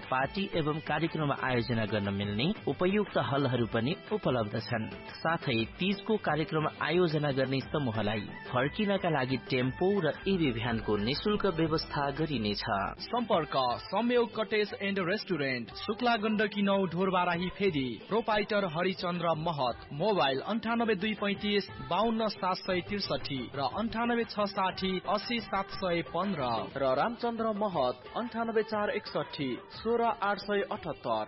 Party एवं कार्यक्रम आयोजना गर्न मिल्ने उपयुक्त हलहरू पनि उपलब्ध छन्। साथै तीजको कार्यक्रम आयोजना गर्ने समूहलाई फर्किनका लागि टेम्पो र एबी भ्यानको निशुल्क व्यवस्था गरिनेछ। सम्पर्क संयोग cottage and restaurant, Shukla Gandaki 9 Dhorbarahi फेदी, प्रोपाइटर हरिचन्द्र महत, मोबाइल 9825 52763 र 98660 80715 र रामचन्द्र महत 98461 16878।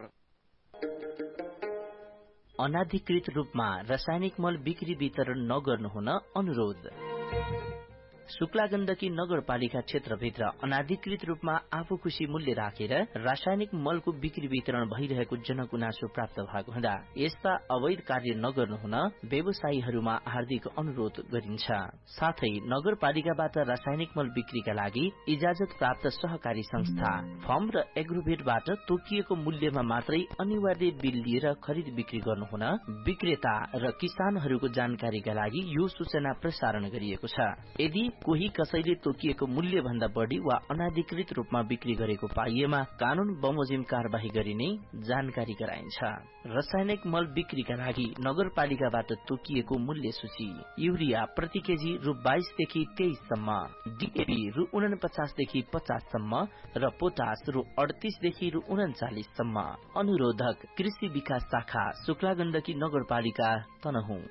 अनाधिकृत रूपमा रासायनिक मल बिक्री वितरण नगर्नुहुन अनुरोध। शुक्ला गण्डकी नगरपालिका क्षेत्रभित्र अनाधिकृत रूपमा आफू खुशी मूल्य राखेर रासायनिक मलको बिक्री वितरण भइरहेको जनगुनासो प्राप्त भएको हुँदा यस्ता अवैध कार्य नगर्नुहुन व्यवसायीहरूमा हार्दिक अनुरोध गरिन्छ। साथै नगरपालिकाबाट रासायनिक मल बिक्रीका लागि इजाजत प्राप्त सहकारी संस्था फर्म र एग्रोभेटबाट तोकिएको मूल्यमा मात्रै अनिवार्य बिल लिएर खरिद बिक्री गर्नुहुन विक्रेता र किसानहरूको जानकारीका लागि यो सूचना प्रसारण गरिएको छ। यदि कोही कसैले तोकिएको मूल्य भन्दा बढ़ी वा अनाधिकृत रूपमा बिक्री गरेको पाइएमा कानून बमोजिम कार्यवाही गरिने जानकारी गराइन्छ। रासायनिक मल बिक्रीका लागि नगरपालिकाबाट तोकिएको मूल्य सूची: युरिया प्रति केजी रु 22 देखि 23 सम्म, डीएपी रु 49 देखि 50 सम्म र पोटास रु 38 देखि रु 39 सम्म। अनुरोधक कृषि विकास शाखा, शुक्ला गण्डकी नगरपालिका, तनहुँ।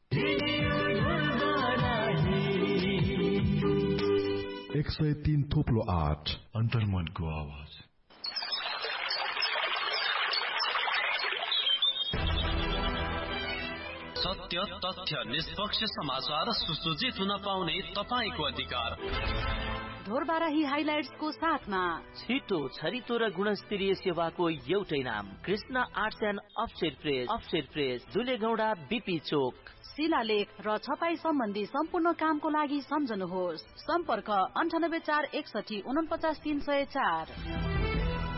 103.8 अन्तर्मनको आवाज। सत्य, तथ्य, निष्पक्ष समाचार सुसज्जित हुन पाउने तपाईको अधिकार। ढोरबाराही हाइलाइट्सको साथमा छिटो, छरितो र गुणस्तरीय सेवाको एउटै नाम, Krishna arts and offset press, दुलेगौडा, BP चोक। शिलालेख र छपाई सम्बन्धी सम्पूर्ण कामको लागि सम्झनुहोस्। सम्पर्क 9841 49 304।